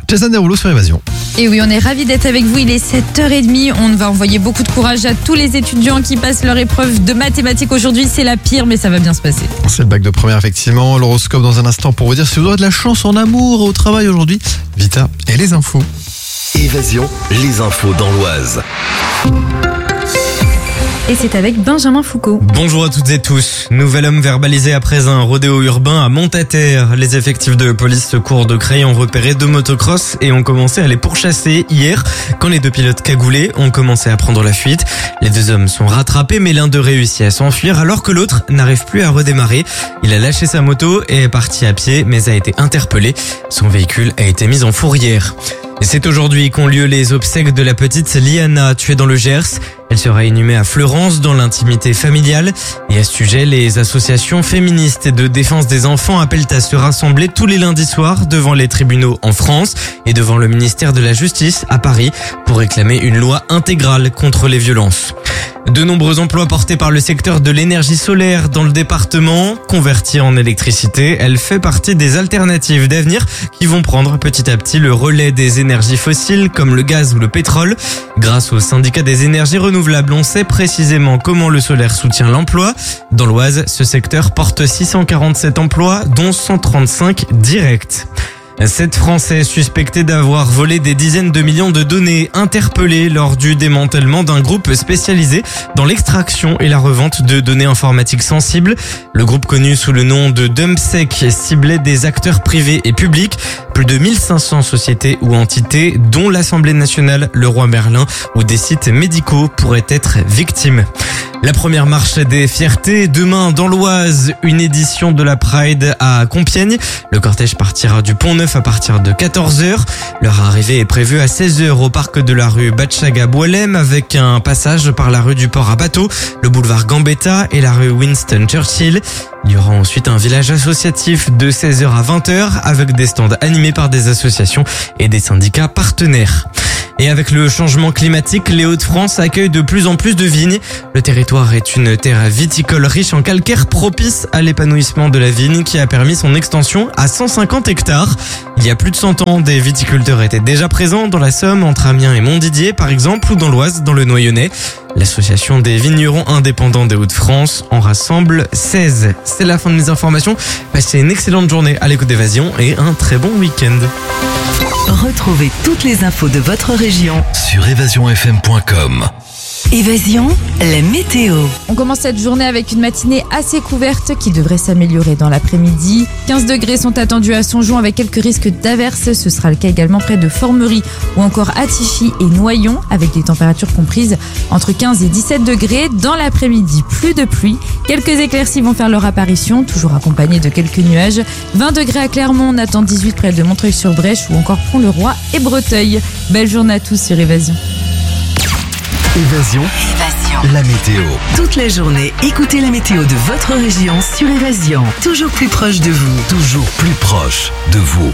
Jason Derulo sur Évasion. Et oui, on est ravis d'être avec vous. Il est 7h30. On va envoyer beaucoup de courage à tous les étudiants qui passent leur épreuve de mathématiques aujourd'hui. C'est la pire, mais ça va bien se passer. C'est le bac de première, effectivement. L'horoscope dans un instant pour vous dire si vous aurez de la chance en amour au travail aujourd'hui. Vita et les infos. Évasion, les infos dans l'Oise. Et c'est avec Benjamin Foucault. Bonjour à toutes et tous. Nouvel homme verbalisé après un rodéo urbain à Montataire. Les effectifs de police secours de Creil ont repéré 2 motocross et ont commencé à les pourchasser hier quand les 2 pilotes cagoulés ont commencé à prendre la fuite. Les 2 hommes sont rattrapés mais l'un d'eux réussit à s'enfuir alors que l'autre n'arrive plus à redémarrer. Il a lâché sa moto et est parti à pied mais a été interpellé. Son véhicule a été mis en fourrière. Et c'est aujourd'hui qu'ont lieu les obsèques de la petite Liana, tuée dans le Gers. Elle sera inhumée à Fleurance dans l'intimité familiale. Et à ce sujet, les associations féministes et de défense des enfants appellent à se rassembler tous les lundis soirs devant les tribunaux en France et devant le ministère de la Justice à Paris pour réclamer une loi intégrale contre les violences. De nombreux emplois portés par le secteur de l'énergie solaire dans le département, convertis en électricité, elle fait partie des alternatives d'avenir qui vont prendre petit à petit le relais des énergies fossiles comme le gaz ou le pétrole. Grâce au syndicat des énergies renouvelables, on sait précisément comment le solaire soutient l'emploi. Dans l'Oise, ce secteur porte 647 emplois, dont 135 directs. 7 Français suspectés d'avoir volé des dizaines de millions de données interpellés lors du démantèlement d'un groupe spécialisé dans l'extraction et la revente de données informatiques sensibles. Le groupe connu sous le nom de Dumpsec ciblait des acteurs privés et publics. Plus de 1500 sociétés ou entités, dont l'Assemblée nationale, le Roi Merlin ou des sites médicaux pourraient être victimes. La première marche des fiertés, demain dans l'Oise, une édition de la Pride à Compiègne. Le cortège partira du Pont-Neuf à partir de 14h. Leur arrivée est prévue à 16h au parc de la rue Batchaga-Boualem avec un passage par la rue du Port à Bateau, le boulevard Gambetta et la rue Winston Churchill. Il y aura ensuite un village associatif de 16h à 20h avec des stands animés par des associations et des syndicats partenaires. Et avec le changement climatique, les Hauts-de-France accueillent de plus en plus de vignes. Le territoire est une terre viticole riche en calcaire propice à l'épanouissement de la vigne qui a permis son extension à 150 hectares. Il y a plus de 100 ans, des viticulteurs étaient déjà présents dans la Somme, entre Amiens et Montdidier par exemple, ou dans l'Oise, dans le Noyonnais. L'association des vignerons indépendants des Hauts-de-France en rassemble 16. C'est la fin de mes informations. Passez une excellente journée à l'écoute d'Évasion et un très bon week-end. Retrouvez toutes les infos de votre région Sur évasionfm.com. Évasion, la météo. On commence cette journée avec une matinée assez couverte qui devrait s'améliorer dans l'après-midi. 15 degrés sont attendus à Songeon avec quelques risques d'averses. Ce sera le cas également près de Formerie ou encore à Tichy et Noyon avec des températures comprises entre 15 et 17 degrés. Dans l'après-midi, plus de pluie. Quelques éclaircies vont faire leur apparition, toujours accompagnées de quelques nuages. 20 degrés à Clermont, on attend 18 près de Montreuil-sur-Brèche ou encore Pont-le-Roi et Breteuil. Belle journée à tous sur Évasion. Évasion, la météo. Toute la journée, écoutez la météo de votre région sur Évasion. Toujours plus proche de vous. Toujours plus proche de vous.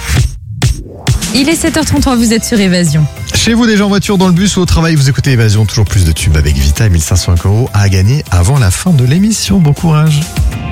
Il est 7h33, vous êtes sur Évasion. Chez vous, déjà en voiture, dans le bus ou au travail, vous écoutez Évasion. Toujours plus de tubes avec Vita et 1500 € à gagner avant la fin de l'émission. Bon courage.